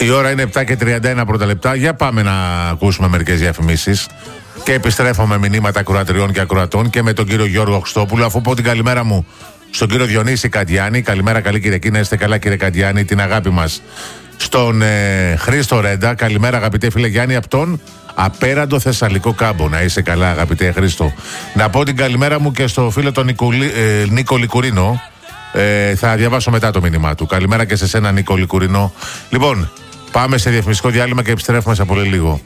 Η ώρα είναι 7:31 πρώτα λεπτά. Για πάμε να ακούσουμε μερικές διαφημίσεις. Και επιστρέφω με μηνύματα ακροατριών και ακροατών και με τον κύριο Γιώργο Χρυστόπουλο. Αφού πω την καλημέρα μου στον κύριο Διονύση Καντιάνη. Καλημέρα, καλή Κυριακή, να είστε καλά, κύριε Καντιάνη. Την αγάπη μας στον Χρήστο Ρέντα. Καλημέρα, αγαπητέ φίλε Γιάννη, από τον απέραντο Θεσσαλικό Κάμπο. Να είσαι καλά, αγαπητέ Χρήστο. Να πω την καλημέρα μου και στο φίλο τον Νίκο Λικουρίνο. Θα διαβάσω μετά το μήνυμά του. Καλημέρα και σε σένα, Νίκο Λικουρίνο. Λοιπόν, πάμε σε διαφημιστικό διάλειμμα και επιστρέφουμε σε πολύ λίγο.